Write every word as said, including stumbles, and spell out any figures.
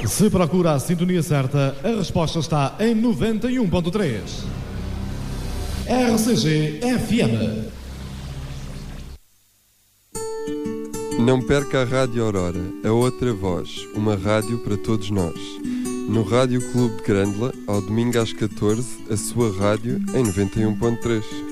Se procura a sintonia certa, a resposta está em noventa e um ponto três. R C G F M. Não perca a Rádio Aurora, a outra voz, uma rádio para todos nós. No Rádio Clube de Grândola, ao domingo às catorze, a sua rádio em noventa e um ponto três.